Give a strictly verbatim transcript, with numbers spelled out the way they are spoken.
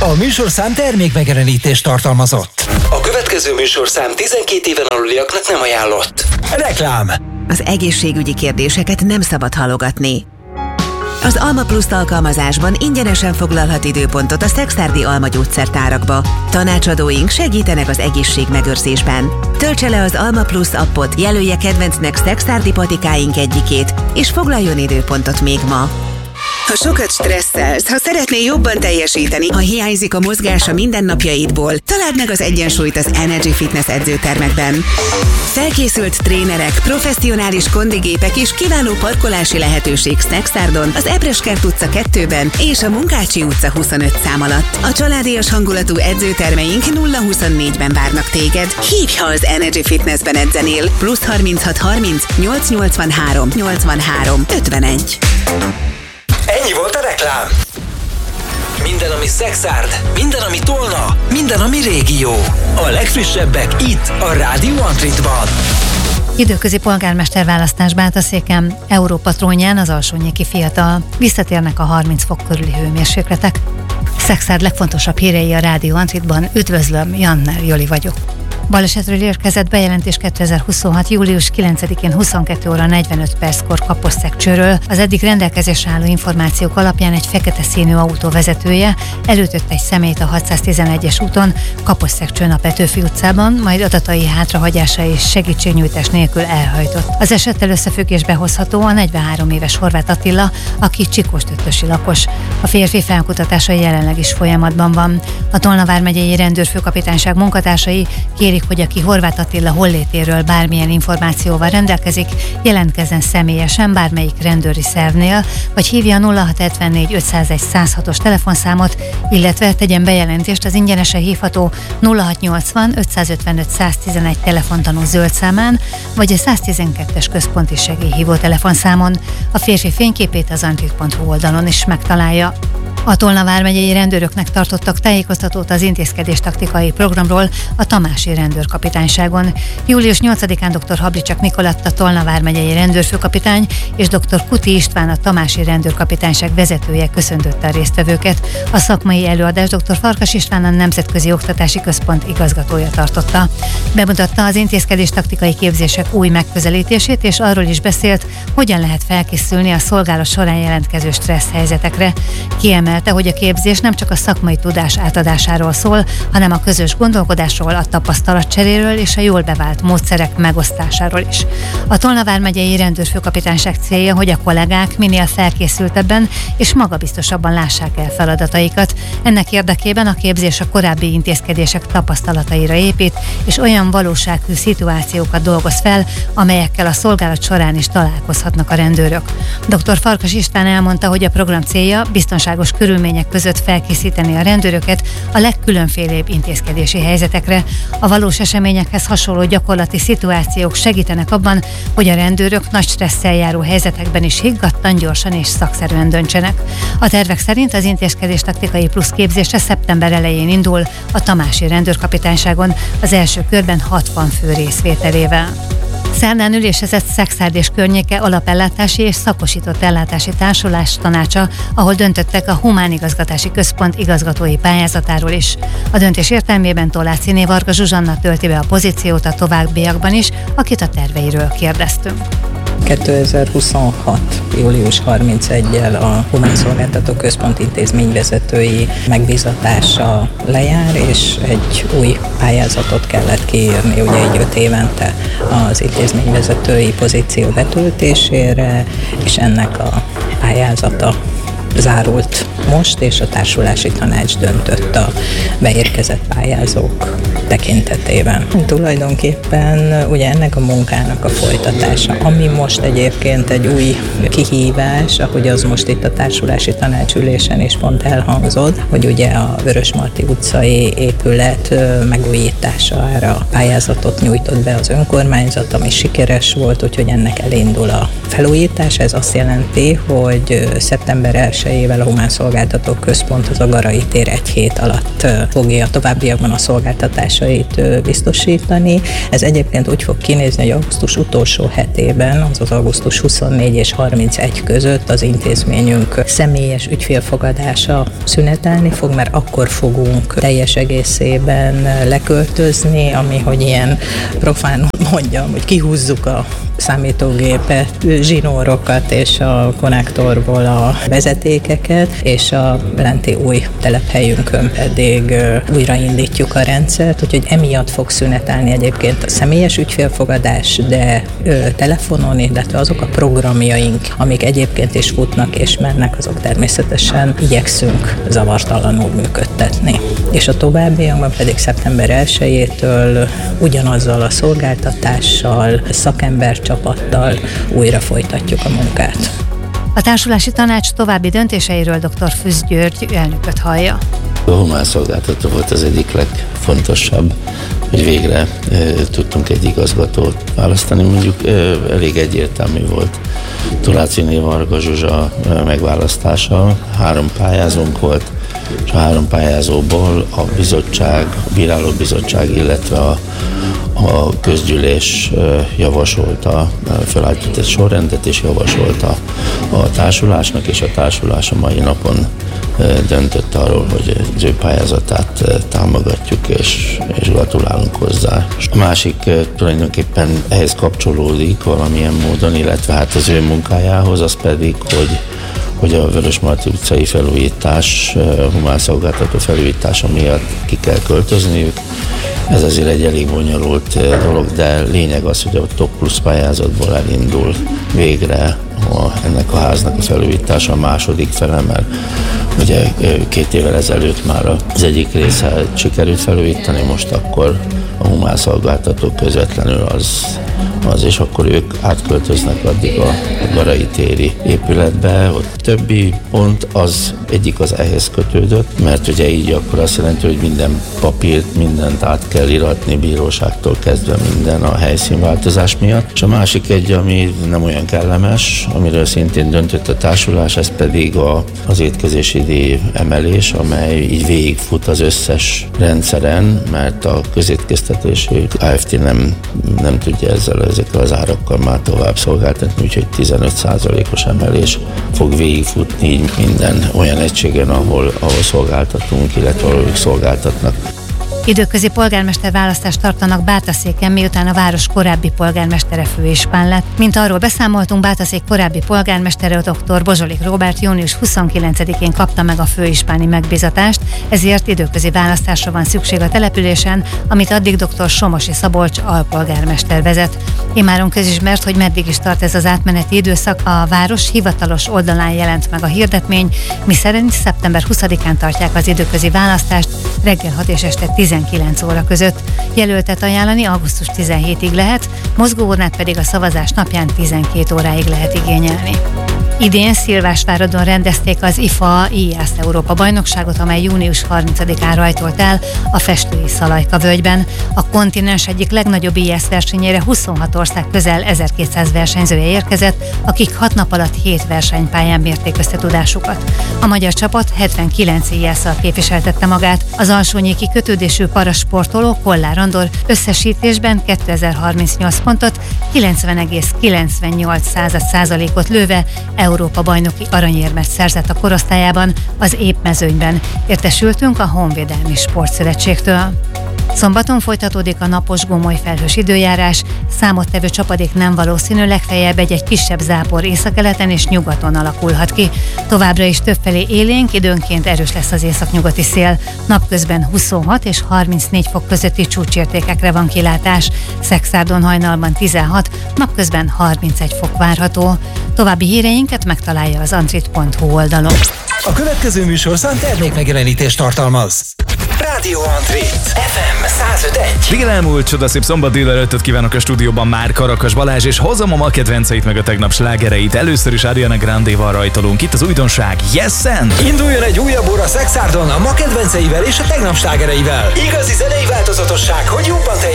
A műsorszám termékmegjelenítést tartalmazott. A következő műsorszám tizenkét éven aluliaknak nem ajánlott. Reklám. Az egészségügyi kérdéseket nem szabad halogatni. Az Alma Plus alkalmazásban ingyenesen foglalhat időpontot a szekszárdi Alma gyógyszertárakba. Tanácsadóink segítenek az egészségmegőrzésben. Töltse le az Alma Plus appot, jelölje kedvencnek szekszárdi patikáink egyikét, és foglaljon időpontot még ma. Ha sokat stresszelsz, ha szeretnél jobban teljesíteni, ha hiányzik a mozgás a mindennapjaidból, találd meg az egyensúlyt az Energy Fitness edzőtermekben. Felkészült trénerek, professzionális kondigépek és kiváló parkolási lehetőség Szekszádon, az Ebreskert utca kettőben és a Munkácsi utca huszonöt szám alatt. A családias hangulatú edzőtermeink nulla huszonnégyben várnak téged. Hívj, ha az Energy Fitnessben edzenél. Plusz harminchat harminc nyolc nyolcvanhárom nyolcvanhárom ötvenegy. Ennyi volt a reklám. Minden, ami Szekszárd, minden, ami Tolna, minden, ami régió. A legfrissebbek itt, a Rádió Antritban. Időközi polgármester választás Bátaszéken, Európa trónján az Alsónyéki fiatal. Visszatérnek a harminc fok körüli hőmérsékletek. Szekszárd legfontosabb hírei a Rádió Antritban. Üdvözlöm, Janner Joli vagyok. Balesetről érkezett bejelentés kétezer-huszonhat. július kilencedikén huszonkettő óra negyvenöt perckor Kaposszegcsőről. Az eddig rendelkezésre álló információk alapján egy fekete színű autó vezetője elütött egy személyt a hatszáztizenegyes úton, Kaposszegcsőn a Petőfi utcában, majd adatai hátrahagyása és segítségnyújtás nélkül elhajtott. Az esettel összefüggésbe hozható a negyvenhárom éves Horváth Attila, aki Csikós-Töttösi lakos. A férfi felkutatása jelenleg is folyamatban van. A Tolna vármegyei rendőrfőkapitányság munkatársai kérik, hogy aki Horváth Attila hollétéről bármilyen információval rendelkezik, jelentkezzen személyesen bármelyik rendőri szervnél, vagy hívja a nulla hat hetvennégy ötszázegy százhatos telefonszámot, illetve tegyen bejelentést az ingyenesen hívható nulla hat nyolcvan ötszázötvenöt száztizenegy telefontanú zöld számán, vagy a száztizenkettes központi segélyhívó telefonszámon. A férfi fényképét az antrit pont hu oldalon is megtalálja. A Tolna vármegyei rendőröknek tartottak tájékoztatót az intézkedés taktikai programról a Tamási rendőrkapitányságon. július nyolcadikán dr. Hablicsak Nikolatta Tolna vármegyei rendőrfőkapitány és dr. Kuti István a Tamási rendőrkapitányság vezetője köszöntötte a résztvevőket. A szakmai előadás dr. Farkas István a Nemzetközi Oktatási Központ igazgatója tartotta. Bemutatta az intézkedés taktikai képzések új megközelítését, és arról is beszélt, hogyan lehet felkészülni a szolgálat során jelentkező stressz helyzetekre. Kiemel hogy a képzés nem csak a szakmai tudás átadásáról szól, hanem a közös gondolkodásról, a tapasztalatcseréről és a jól bevált módszerek megosztásáról is. A Tolna vármegyei rendőrfőkapitányság célja, hogy a kollégák minél felkészültebben és magabiztosabban lássák el feladataikat. Ennek érdekében a képzés a korábbi intézkedések tapasztalataira épít, és olyan valósághű szituációkat dolgoz fel, amelyekkel a szolgálat során is találkozhatnak a rendőrök. dr. Farkas István elmondta, hogy a program célja biztonságos körülmények között felkészíteni a rendőröket a legkülönfélébb intézkedési helyzetekre. A valós eseményekhez hasonló gyakorlati szituációk segítenek abban, hogy a rendőrök nagy stresszel járó helyzetekben is higgadtan, gyorsan és szakszerűen döntsenek. A tervek szerint az intézkedés taktikai plusz képzése szeptember elején indul a Tamási rendőrkapitányságon, az első körben hatvan fő részvételével. Szerdán ülésezett Szekszárd és környéke alapellátási és szakosított ellátási társulás tanácsa, ahol döntöttek a Humán Igazgatási Központ igazgatói pályázatáról is. A döntés értelmében Toláciné Varga Zsuzsanna tölti be a pozíciót a továbbiakban is, akit a terveiről kérdeztünk. kétezer-huszonhat. július harmincegyedikével a Humán Szolgáltató Központ intézményvezetői megbízatása lejár, és egy új pályázatot kellett kiírni, ugye így öt évente az intézményvezetői pozíció betöltésére, és ennek a pályázata zárult most, és a társulási tanács döntött a beérkezett pályázók tekintetében. Tulajdonképpen ugye ennek a munkának a folytatása, ami most egyébként egy új kihívás, ahogy az most itt a társulási tanácsülésen is pont elhangzott, hogy ugye a Vörösmarty utcai épület megújítására pályázatot nyújtott be az önkormányzat, ami sikeres volt, úgyhogy ennek elindul a felújítás. Ez azt jelenti, hogy szeptember elsejétől döntéseivel a Humán Szolgáltatók Központ az a Garai tér egy hét alatt fogja továbbiakban a szolgáltatásait biztosítani. Ez egyébként úgy fog kinézni, hogy augusztus utolsó hetében, azaz augusztus huszonnégy és harmincegy között az intézményünk személyes ügyfélfogadása szünetelni fog, mert akkor fogunk teljes egészében leköltözni, ami, hogy ilyen profán mondjam, hogy kihúzzuk a számítógépet, zsinórokat és a konnektorból a vezetékeket, és a lenti új telephelyünkön pedig újraindítjuk a rendszert, úgyhogy emiatt fog szünetelni egyébként a személyes ügyfélfogadás, de ö, telefonon, illetve azok a programjaink, amik egyébként is futnak és mennek, azok természetesen igyekszünk zavartalanul működtetni. És a továbbiakban pedig szeptember elsejétől ugyanazzal a szolgáltatással, szakember csapattal újra folytatjuk a munkát. A társulási tanács további döntéseiről dr. Füz György elnököt hallja. A humán szolgáltató volt az egyik legfontosabb, hogy végre e, tudtunk egy igazgatót választani. Mondjuk e, elég egyértelmű volt Turácsiné Varga Zsuzsa megválasztása. Három pályázónk volt, és a három pályázóból a bizottság, a bírálóbizottság, illetve a, a közgyűlés javasolta, felállított egy sorrendet és javasolta a társulásnak, és a társulás a mai napon döntött arról, hogy az ő pályázatát támogatjuk, és, és gratulálunk hozzá. A másik tulajdonképpen ehhez kapcsolódik valamilyen módon, illetve hát az ő munkájához, az pedig, hogy hogy a Vörösmarty utcai felújítás, humán szolgáltató felújítása miatt ki kell költözniük. Ez azért egy elég bonyolult dolog, de lényeg az, hogy a Top Plus pályázatból elindul végre a, ennek a háznak a felújítása, a második fele, mert ugye két évvel ezelőtt már az egyik része sikerült felújítani, most akkor a humán szolgáltatók közvetlenül az, az, és akkor ők átköltöznek addig a, a Garai téri épületbe. Ott többi pont az egyik az ehhez kötődött, mert ugye így akkor azt jelenti, hogy minden papírt, mindent át kell iratni, bíróságtól kezdve minden a helyszínváltozás miatt. És a másik egy, ami nem olyan kellemes, amiről szintén döntött a társulás, ez pedig a, az étkezési díj emelés, amely így végigfut az összes rendszeren, mert a közétkeztetési Kft. nem, nem tudja ezzel, ezekkel az árakkal már tovább szolgáltatni, úgyhogy tizenöt százalékos emelés fog végigfutni így minden olyan egységen, ahol, ahol szolgáltatunk, illetve ahol ők szolgáltatnak. Időközi polgármester választást tartanak Bátaszéken, miután a város korábbi polgármestere főispán lett. Mint arról beszámoltunk, Bátaszék korábbi polgármestere dr. Bozsolik Róbert június huszonkilencedikén kapta meg a főispáni megbízatást, ezért időközi választásra van szükség a településen, amit addig dr. Somosi Szabolcs alpolgármester vezet. Imáron közismert, hogy meddig is tart ez az átmeneti időszak, a város hivatalos oldalán jelent meg a hirdetmény, miszerint szeptember huszadikán tartják az időközi választást, reggel hat és este tizenkilenc óra között. Jelöltet ajánlani augusztus tizenhetedikéig lehet, mozgóurnát pedig a szavazás napján tizenkét óráig lehet igényelni. Idén Szilvásváradon rendezték az i ef á i á es Európa bajnokságot, amely június harmincadikán rajtolt el a festői Szalajka völgyben. A kontinens egyik legnagyobb i á es versenyére huszonhat ország közel ezerkétszáz versenyzője érkezett, akik hat nap alatt hét versenypályán mérték összetudásukat. A magyar csapat hetvenkilenc i á es-szal képviseltette magát. Az alsónyéki kötődésű parasportoló Kollár Andor összesítésben kétezer-harmincnyolc pontot, kilencven egész kilencvennyolc százalékot lőve Európa bajnoki aranyérmet szerzett a korosztályában, az épmezőnyben. Értesültünk a Honvédelmi Sportszövetségtől. Szombaton folytatódik a napos, gomoly felhős időjárás, számottevő csapadék nem valószínű, legfeljebb egy-egy kisebb zápor északkeleten és nyugaton alakulhat ki. Továbbra is többfelé élénk, időnként erős lesz az északnyugati szél. Napközben huszonhat és harmincnégy fok közötti csúcsértékekre van kilátás. Szekszárdon hajnalban tizenhat, napközben harmincegy fok várható. További híreinket megtalálja az antrit pont hu oldalon. A következő műsorszám termékmegjelenítést tartalmaz. Rádió Antrit ef em száz öt egész egy. Végül elmúlt csodaszép szombat délelőttöt kívánok a stúdióban már Karakas Balázs, és hozom a ma kedvenceit meg a tegnap slágereit. Először is Ariana Grande-val rajtolunk. Itt az újdonság Yessen! Induljon egy újabb óra Szexárdon a ma kedvenceivel és a tegnap slágereivel. Igazi zenei változatosság, hogy jobban